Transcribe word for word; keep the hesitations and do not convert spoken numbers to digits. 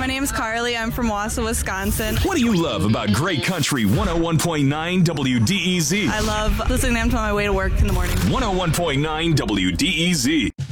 My name's Carly. I'm from Wausau, Wisconsin. What do you love about Great Country one oh one point nine W D E Z? I love listening to them on my way to work in the morning. one oh one point nine W D E Z.